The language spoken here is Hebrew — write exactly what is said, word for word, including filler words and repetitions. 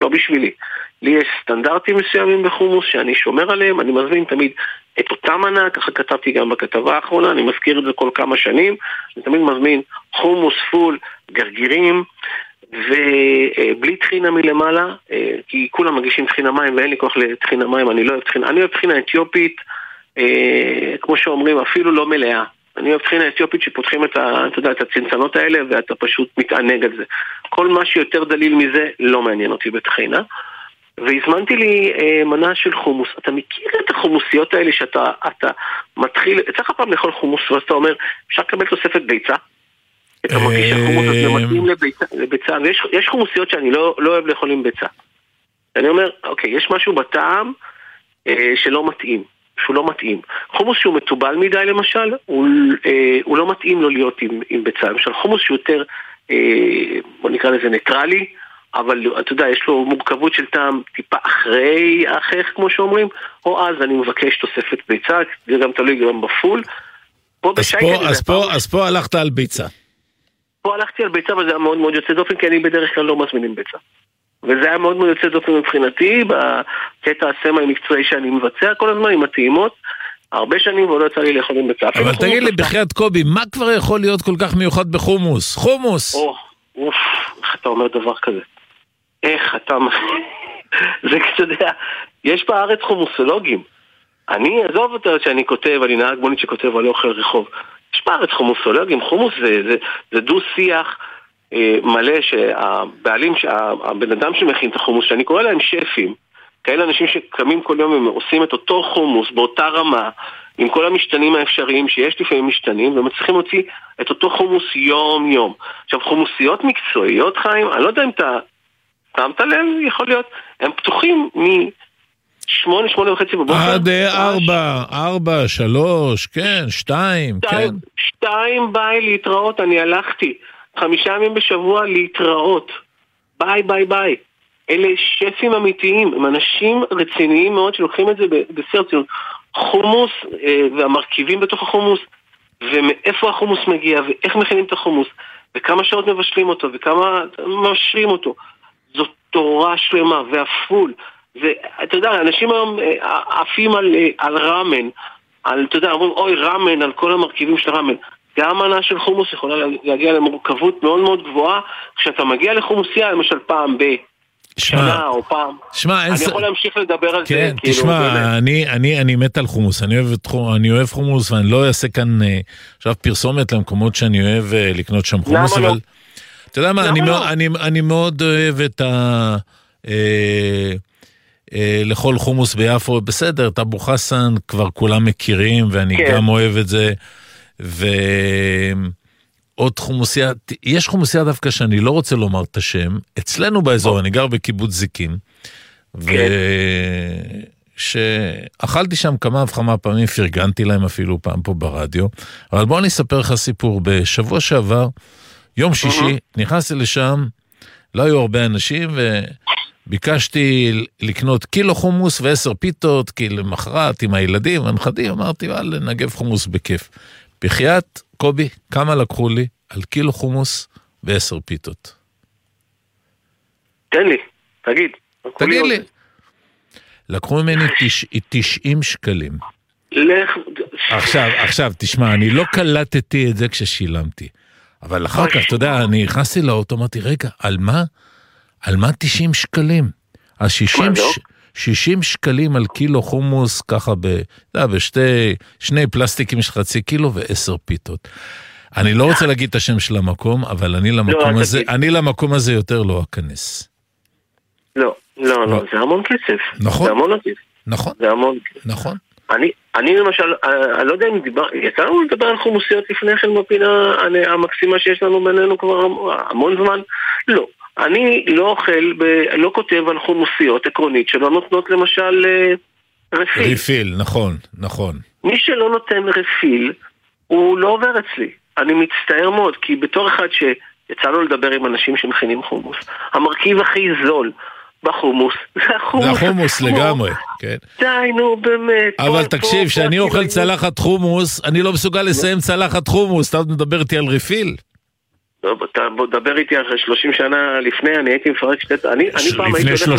לא בשבילי. לי יש סטנדרטים מסוימים בחומוס שאני שומר עליהם, אני מזמין תמיד את אותה מנה, ככה כתבתי גם בכתבה האחרונה, אני מזכיר את זה כל כמה שנים, אני תמיד מזמין חומוס פול, גרגירים, ובלי טחינה מלמעלה, כי כולם מגישים טחינה מים ואין לי כוח לטחינה מים, אני לא אוהב טחינה, אני אוהב טחינה אתיופית, כמו שאומרים, אפילו לא מלאה. אני אוהב טחינה אתיופית שפותחים את, ה, אתה יודע, את הצנצנות האלה ואתה פשוט מתענג על זה. כל מה שיותר דליל מזה לא מעניין אותי בטחינה. והזמנתי לי אה, מנה של חומוס. אתה מכיר את החומוסיות האלה שאתה אתה מתחיל, צריך פעם לאכול חומוס ואז אתה אומר, אפשר לקבל תוספת ביצה? אתה מרגיש שהחומוס הזה מתאים לביצה, לביצה. ויש יש חומוסיות שאני לא, לא אוהב לאכול עם ביצה. אני אומר, אוקיי, יש משהו בטעם אה, שלא מתאים. שהוא לא מתאים. חומוס שהוא מטובל מדי למשל, הוא, אה, הוא לא מתאים לו להיות עם, עם ביצה. למשל חומוס שהוא יותר, אה, בוא נקרא לזה ניטרלי, אבל אתה יודע, יש לו מורכבות של טעם טיפה אחרי האחך, כמו שאומרים, או אז אני מבקש תוספת ביצה, זה גם תלוי גם בפול. פה אז, פה, אז, פה, אז פה הלכת על ביצה. פה הלכתי על ביצה, אבל זה היה מאוד מאוד יוצא דופן, כי אני בדרך כלל לא מזמין עם ביצה. וזה היה מאוד מאוד יוצא דופן מבחינתי, בקטע הסמאי מקצועי שאני מבצע כל הזמן עם הטעימות, הרבה שנים ולא יצא לי לאכול עם ביצה. אבל תגיד לי, בחייאת קובי, מה כבר יכול להיות כל כך מיוחד בחומוס? חומוס! או, אוף, איך אתה אומר דבר כזה? איך אתה... זה כזה, יש בארץ חומוסולוגים. אני, עזוב אותה שאני כותב, אני נהג מונית שכותב על אוכל רחוב. יש בארץ חומוסולוגים, חומוס זה, זה, זה דו שיח אה, מלא שהבעלים, הבן אדם שמכין את החומוס, שאני קורא להם שפים, כאלה אנשים שקמים כל יום ועושים את אותו חומוס באותה רמה, עם כל המשתנים האפשריים שיש לפעמים משתנים, ומצליחים להוציא את אותו חומוס יום יום. עכשיו, חומוסיות מקצועיות, חיים, אני לא יודע אם אתה... שמת לב, יכול להיות, הם פתוחים משמונה, שמונה וחצי בבוקר. עד ארבע, ארבע, שלוש, כן, שתיים, כן. שתיים ביי להתראות, אני הלכתי, חמישה ימים בשבוע להתראות. ביי, ביי, ביי. אלה שפים אמיתיים, הם אנשים רציניים מאוד שלוקחים את זה בסרציון. חומוס והמרכיבים בתוך החומוס, ומאיפה החומוס מגיע, ואיך מכינים את החומוס, וכמה שעות מבשלים אותו, וכמה משרים אותו. זאת תורה שלמה, והפול, ואתה יודע, אנשים היום עפים על, על רמן, על, אתה יודע, אומרים, אוי, רמן, על כל המרכיבים של רמן. גם מנה של חומוס יכולה להגיע למורכבות מאוד מאוד גבוהה, כשאתה מגיע לחומוסיה, למשל פעם בשנה או פעם, שמה, אני יכול להמשיך לדבר על כן, זה. תשמע, כאילו, אני, אני, אני מת על חומוס, אני אוהב, אני אוהב חומוס, ואני לא אעשה כאן עכשיו פרסומת למקומות שאני אוהב לקנות שם חומוס, אבל... לא? אתה יודע מה, אני, לא? אני, אני מאוד אוהב את ה... אה, אה, לאכול חומוס ביפו, בסדר, את אבו חסן כבר כולם מכירים, ואני כן. גם אוהב את זה, ועוד חומוסיה, יש חומוסיה דווקא שאני לא רוצה לומר את השם, אצלנו באזור, או. אני גר בקיבוץ זיקים, כן. ושאכלתי שם כמה וכמה פעמים, פרגנתי להם אפילו פעם פה ברדיו, אבל בוא אני אספר לך סיפור, בשבוע שעבר, יום שישי, נכנסתי לשם, לא היו הרבה אנשים, וביקשתי לקנות קילו חומוס ועשר פיתות, כי למחרת עם הילדים והנכדים, אמרתי, ואללה, נגב חומוס בכיף. בחייאת, קובי, כמה לקחו לי על קילו חומוס ועשר פיתות? תן לי, תגיד. תגיד לי. לקחו ממני תשעים שקלים. לך... עכשיו, עכשיו, תשמע, אני לא קלטתי את זה כששילמתי. אבל אחר כך, אתה יודע, אני נכנסתי לאוטו, אמרתי, רגע, על מה? על מה תשעים שקלים? אז שישים שקלים על קילו חומוס, ככה בשתי, שני פלסטיקים של חצי קילו ועשר פיתות. אני לא רוצה להגיד את השם של המקום, אבל אני למקום הזה, אני למקום הזה יותר לא אכנס. לא, לא, לא, זה המון כסף. נכון. זה המון כסף. נכון. זה המון כסף. נכון. אני, אני למשל, אני לא יודע אם דיבר, יצא לנו לדבר על חומוסיות לפני כן בפינה המקסימה שיש לנו בינינו כבר המון זמן? לא. אני לא אוכל, ב, לא כותב על חומוסיות עקרונית שלא נותנות למשל רפיל. רפיל, נכון, נכון. מי שלא נותן רפיל, הוא לא עובר אצלי. אני מצטער מאוד, כי בתור אחד שיצא לו לדבר עם אנשים שמכינים חומוס, המרכיב הכי זול בחומוס, זה החומוס. זה החומוס לגמרי, כן. די, נו, באמת. אבל תקשיב, שאני אוכל צלחת חומוס, אני לא מסוגל לסיים צלחת חומוס, אתה מדבר איתי על רפיל? לא, בוא דבר איתי אחרי שלושים שנה לפני, אני הייתי מפרק שתי... אני פעם הייתי...